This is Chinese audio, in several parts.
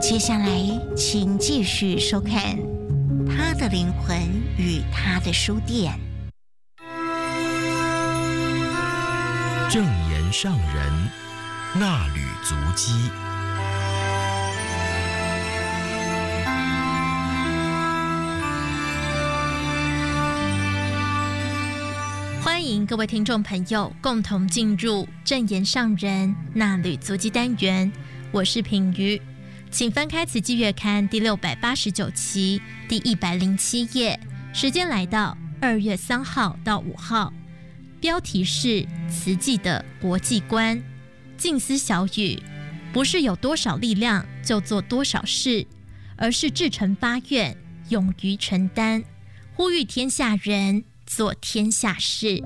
接下来，请继续收看《他的灵魂与他的书店》。 正言上人，衲履足迹。 欢迎各位听众朋友共同进入正言上人衲履足迹单元，我是品瑜，请翻开慈济月刊第689期第107页，时间来到2月3号到5号，标题是慈济的国际观。静思小语，不是有多少力量就做多少事，而是至诚发愿，勇于承担，呼吁天下人做天下事。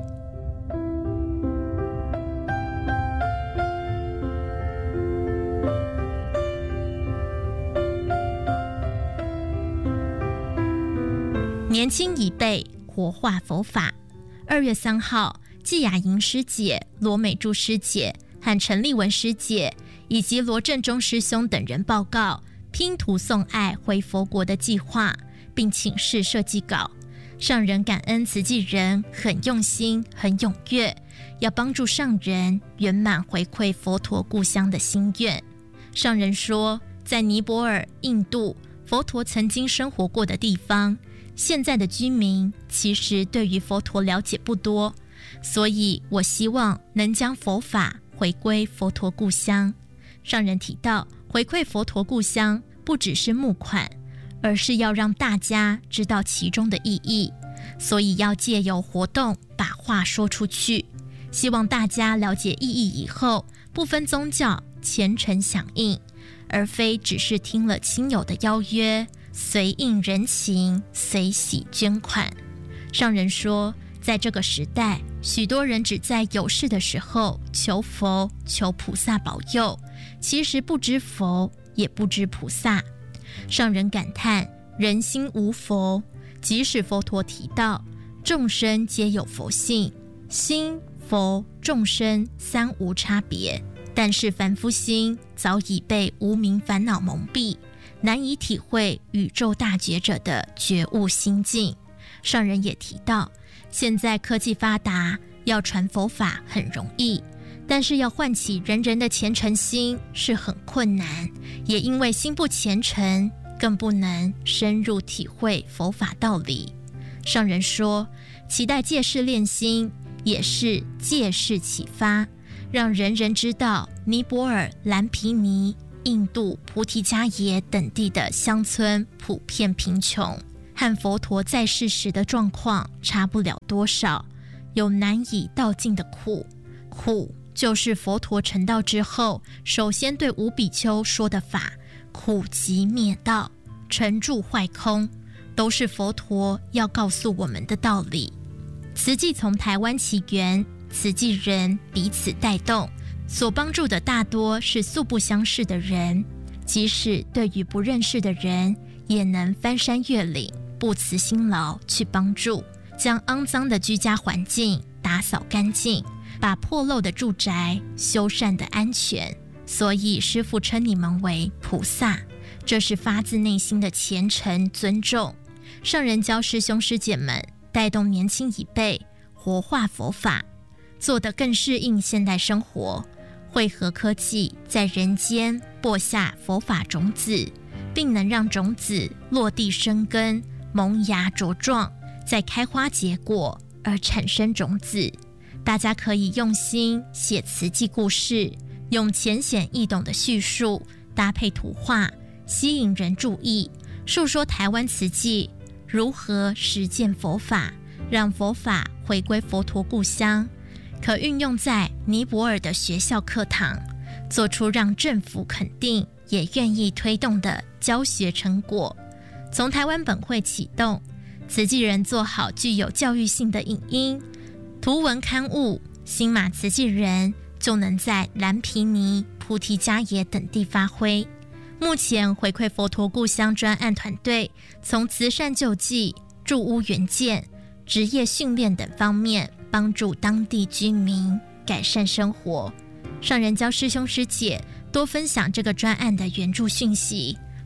年轻一辈活化佛法。2月3号，季雅莹师姐、罗美珠师姐和陈丽文师姐以及罗振中师兄等人报告拼图送爱回佛国的计划，并请示设计稿。上人感恩慈济人很用心、很踊跃，要帮助上人圆满回馈佛陀故乡的心愿。上人说，在尼泊尔、印度，佛陀曾经生活过的地方，现在的居民其实对于佛陀了解不多，所以我希望能将佛法回归佛陀故乡。上人提到，回馈佛陀故乡不只是募款，而是要让大家知道其中的意义，所以要借由活动把话说出去，希望大家了解意义以后，不分宗教虔诚响应，而非只是听了亲友的邀约，随应人情，随喜捐款。上人说，在这个时代，许多人只在有事的时候求佛、求菩萨保佑，其实不知佛，也不知菩萨。上人感叹，人心无佛，即使佛陀提到众生皆有佛性，心、佛、众生三无差别，但是凡夫心早已被无明烦恼蒙蔽，难以体会宇宙大觉者的觉悟心境。上人也提到，现在科技发达，要传佛法很容易，但是要唤起人人的虔诚心是很困难，也因为心不虔诚，更不能深入体会佛法道理。上人说，期待借事练心，也是借事启发，让人人知道尼泊尔、蓝毗尼、印度、菩提伽耶等地的乡村普遍贫穷，和佛陀在世时的状况差不了多少，有难以道尽的苦。苦就是佛陀成道之后，首先对五比丘说的法，苦集灭道，成住坏空，都是佛陀要告诉我们的道理。慈济从台湾起源，慈济人彼此带动，所帮助的大多是素不相识的人，即使对于不认识的人，也能翻山越岭，不辞辛劳去帮助，将肮脏的居家环境打扫干净，把破漏的住宅修缮得安全。所以师父称你们为菩萨，这是发自内心的虔诚尊重。上人教师兄师姐们带动年轻一辈活化佛法，做得更适应现代生活，汇合科技在人间播下佛法种子，并能让种子落地生根，萌芽茁壮，再开花结果而产生种子。大家可以用心写慈济故事，用浅显易懂的叙述搭配图画，吸引人注意，述说台湾慈济如何实践佛法，让佛法回归佛陀故乡，可运用在尼泊尔的学校课堂，做出让政府肯定也愿意推动的教学成果。从台湾本会启动，慈济人做好具有教育性的影音、图文刊物，新马慈济人就能在蓝毗尼、菩提伽耶等地发挥。目前回馈佛陀故乡专案团队从慈善救济、住屋援建、职业训练等方面帮助当地居民改善生活。上人教师兄师姐多分享这个专案的援助讯息，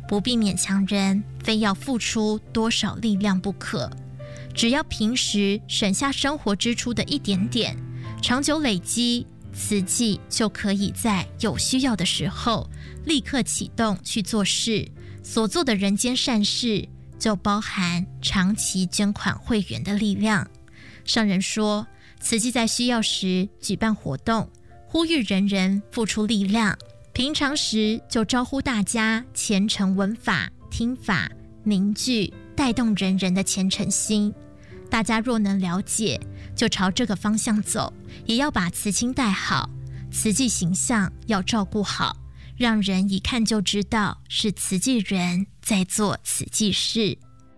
不必勉强人非要付出多少力量不可。只要平时省下生活支出的一点点，长久累积，慈济就可以在有需要的时候立刻启动去做事。所做的人间善事就包含长期捐款会员的力量。上人说，慈济在需要时举办活动，呼吁人人付出力量，平常时就招呼大家虔诚闻法听法，凝聚带动人人的虔诚心。大家若能了解，就朝这个方向走，也要把慈亲带好，慈济形象要照顾好，让人一看就知道是慈济人在做慈济事。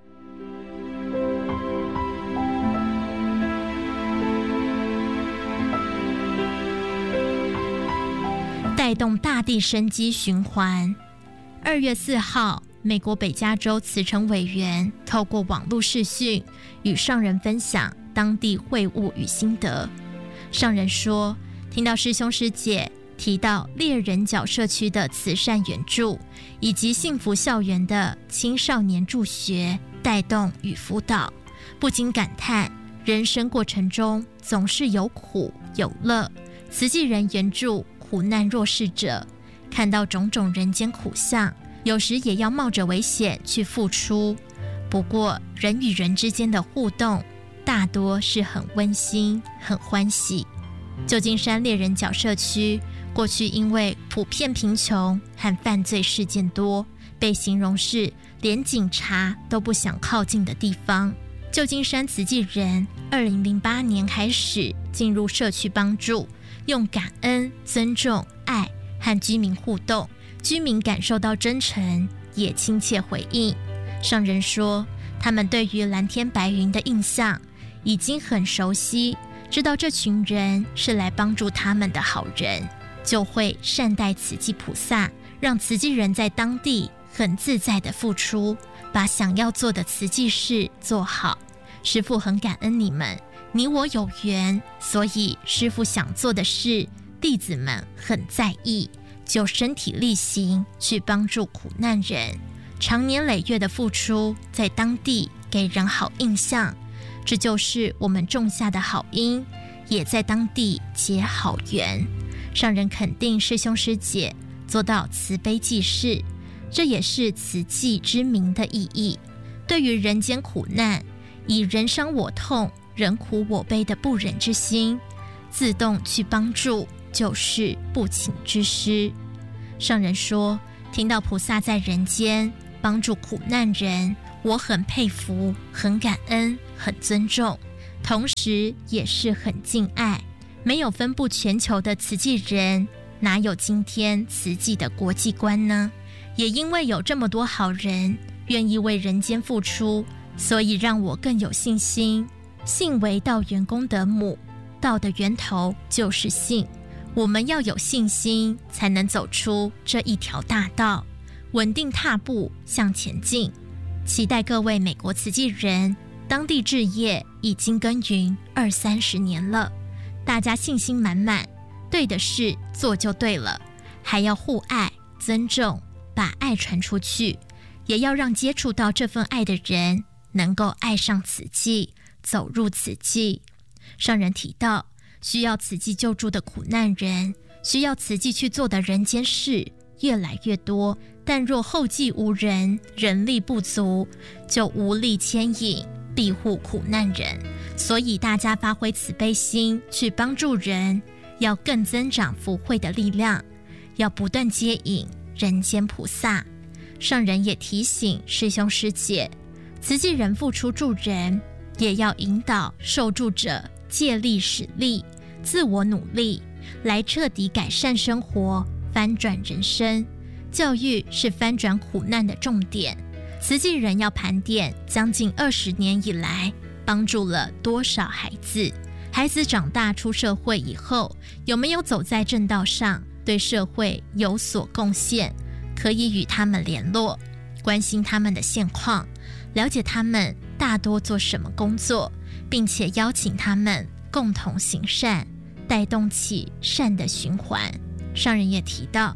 带动大地生机循环。2月4号，美国北加州慈诚委员透过网络视讯与上人分享当地会务与心得。上人说，听到师兄师姐提到猎人角社区的慈善援助，以及幸福校园的青少年助学带动与辅导，不禁感叹人生过程中总是有苦有乐。慈济人援助苦难弱势者，看到种种人间苦相，有时也要冒着危险去付出。不过人与人之间的互动大多是很温馨很欢喜。旧金山猎人角社区过去因为普遍贫穷和犯罪事件多，被形容是连警察都不想靠近的地方。旧金山慈济人2008年开始进入社区帮助，用感恩、尊重、爱和居民互动，居民感受到真诚，也亲切回应。上人说，他们对于蓝天白云的印象已经很熟悉，知道这群人是来帮助他们的好人，就会善待慈济菩萨，让慈济人在当地很自在的付出，把想要做的慈济事做好。师父很感恩你们，你我有缘，所以师父想做的事，弟子们很在意，就身体力行去帮助苦难人，长年累月的付出，在当地给人好印象，这就是我们种下的好因，也在当地结好缘。上人肯定师兄师姐做到慈悲济世，这也是慈济之名的意义。对于人间苦难，以人伤我痛、人苦我悲的不忍之心，自动去帮助，就是不请之师。上人说，听到菩萨在人间帮助苦难人，我很佩服，很感恩，很尊重，同时也是很敬爱。没有分布全球的慈济人，哪有今天慈济的国际观呢？也因为有这么多好人愿意为人间付出，所以让我更有信心。信为道源功德母，道的源头就是信。我们要有信心，才能走出这一条大道，稳定踏步向前进。期待各位美国慈济人，当地志业已经耕耘20-30年了，大家信心满满，对的事做就对了，还要互爱尊重，把爱传出去，也要让接触到这份爱的人能够爱上慈济，走入慈济。上人提到，需要慈济救助的苦难人，需要慈济去做的人间事越来越多，但若后继无人，人力不足，就无力牵引庇护苦难人。所以大家发挥慈悲心去帮助人，要更增长福慧的力量，要不断接引人间菩萨。上人也提醒师兄师姐，慈济人付出助人，也要引导受助者借力使力，自我努力，来彻底改善生活，翻转人生。教育是翻转苦难的重点，慈济人要盘点将近20年以来帮助了多少孩子，孩子长大出社会以后，有没有走在正道上，对社会有所贡献，可以与他们联络，关心他们的现况，了解他们大多做什么工作，并且邀请他们共同行善，带动起善的循环。上人也提到，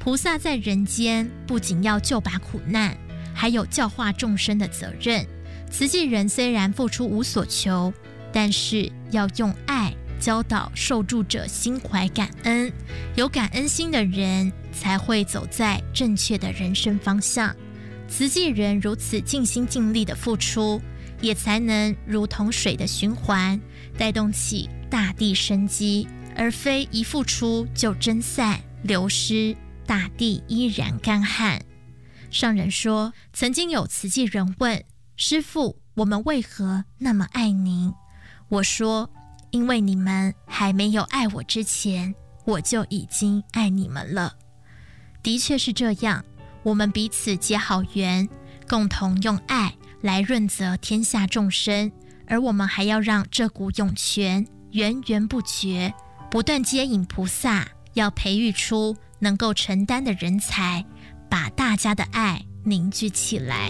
菩萨在人间不仅要救拔苦难，还有教化众生的责任。慈济人虽然付出无所求，但是要用爱教导受助者心怀感恩，有感恩心的人才会走在正确的人生方向。慈济人如此尽心尽力的付出，也才能如同水的循环，带动起大地生机，而非一付出就蒸散流失，大地依然干旱。上人说，曾经有慈济人问师父，我们为何那么爱您？我说，因为你们还没有爱我之前，我就已经爱你们了。的确是这样，我们彼此结好缘，共同用爱来润泽天下众生，而我们还要让这股涌泉源源不绝，不断接引菩萨，要培育出能够承担的人才，把大家的爱凝聚起来。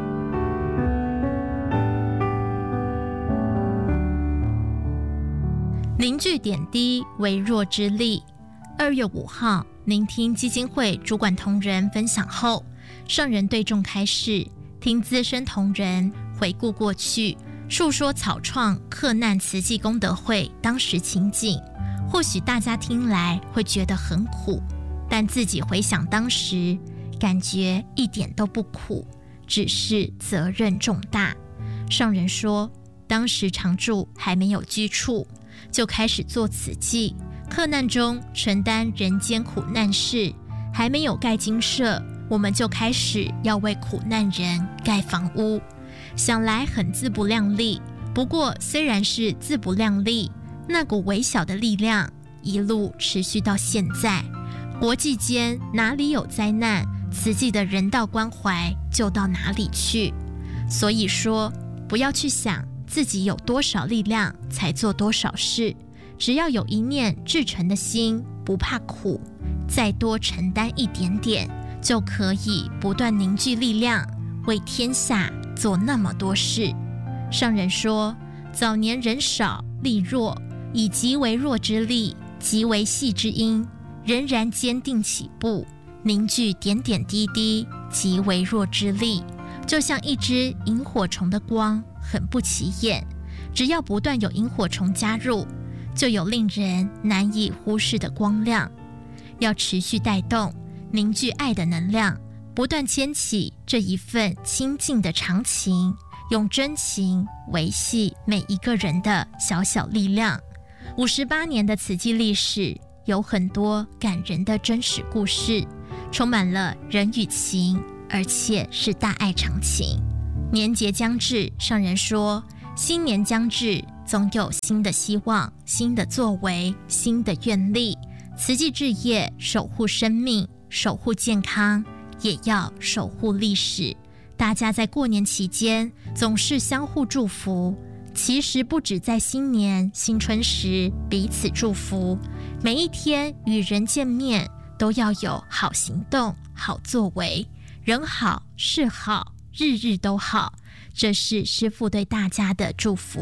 凝聚点滴，微弱之力。2月5号，聆听基金会主管同仁分享后，上人对众开示，听资深同仁回顾过去，述说草创克难慈济功德会当时情景。或许大家听来会觉得很苦，但自己回想当时，感觉一点都不苦，只是责任重大。上人说，当时常住还没有居处，就开始做慈济，克难中承担人间苦难事，还没有盖精舍，我们就开始要为苦难人盖房屋。想来很自不量力，不过虽然是自不量力，那股微小的力量一路持续到现在。国际间哪里有灾难，慈济的人道关怀就到哪里去。所以说，不要去想自己有多少力量才做多少事，只要有一念至诚的心，不怕苦，再多承担一点点，就可以不断凝聚力量，为天下做那么多事。上人说，早年人少力弱，以极为弱之力，极为细之音，仍然坚定起步，凝聚点点滴滴，极为弱之力，就像一只萤火虫的光，很不起眼，只要不断有萤火虫加入，就有令人难以忽视的光亮。要持续带动，凝聚爱的能量，不断牵起这一份亲近的长情，用真情维系每一个人的小小力量。58年的慈济历史，有很多感人的真实故事，充满了人与情，而且是大爱长情。年节将至，上人说，新年将至，总有新的希望，新的作为，新的愿力。慈济志业守护生命，守护健康，也要守护历史。大家在过年期间总是相互祝福，其实不止在新年新春时彼此祝福，每一天与人见面都要有好行动，好作为，人好事好，日日都好，这是师父对大家的祝福。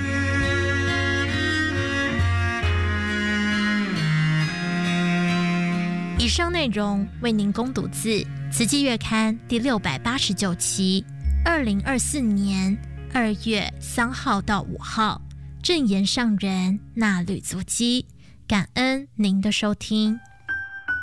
以上内容为您攻读自《慈济月刊》第689期，2024年2月3号到5号，正言上人那履足迹。感恩您的收听。